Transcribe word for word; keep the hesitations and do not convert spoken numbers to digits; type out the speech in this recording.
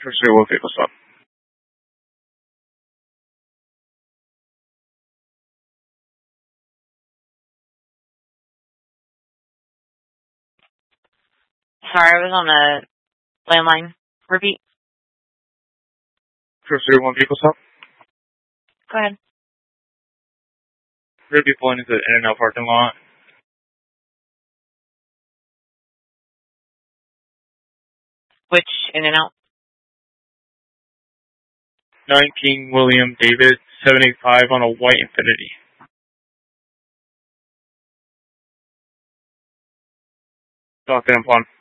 Pursue one vehicle stop. Sorry, I was on a landline. Repeat. Pursue one vehicle stop. Go ahead. We're going to be pulling into the In-N-Out parking lot. Which In-N-Out? nineteen William David, seven eight five on a white Infiniti. Locked in upon.